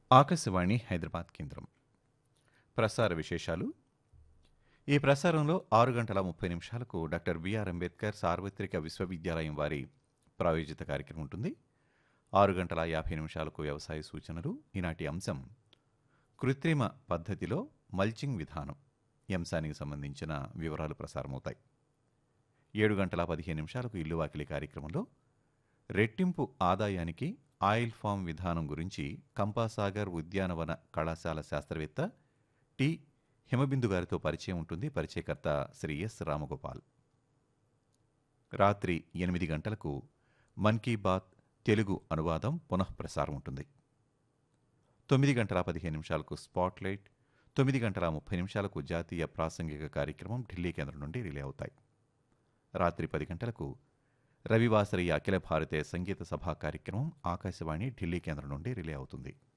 ఆకాశవాణి హైదరాబాద్ కేంద్రం. ప్రసార విశేషాలు. ఈ ప్రసారంలో 6 గంటల 30 నిమిషాలకు డాక్టర్ బిఆర్ అంబేద్కర్ సార్వత్రిక విశ్వవిద్యాలయం వారి ప్రాయోజిత కార్యక్రమం ఉంటుంది. 6 గంటల 50 నిమిషాలకు వ్యవసాయ సూచనలు. ఈనాటి అంశం కృత్రిమ పద్ధతిలో మల్చింగ్ విధానం. ఈ అంశానికి సంబంధించిన వివరాలు ప్రసారమవుతాయి. 7 గంటల 15 నిమిషాలకు ఇల్లు వాకిలి కార్యక్రమంలో రెట్టింపు ఆదాయానికి ఆయిల్ ఫామ్ విధానం గురించి కంపాసాగర్ ఉద్యానవన కళాశాల శాస్త్రవేత్త టి హిమబిందు గారితో పరిచయం ఉంటుంది. పరిచయకర్త శ్రీ ఎస్ రామగోపాల్. రాత్రి 8 గంటలకు మన్ కీ బాత్ తెలుగు అనువాదం పునఃప్రసారం ఉంటుంది. 9 గంటల 15 నిమిషాలకు స్పాట్లైట్, 9 గంటల 30 నిమిషాలకు జాతీయ ప్రాసంగిక కార్యక్రమం ఢిల్లీ కేంద్రం నుండి రిలే అవుతాయి. రాత్రి 10 గంటలకు రవివాసరి అఖిల భారతీయ సంగీత సభా కార్యక్రమం ఆకాశవాణి ఢిల్లీ కేంద్రం నుండి రిలే అవుతుంది.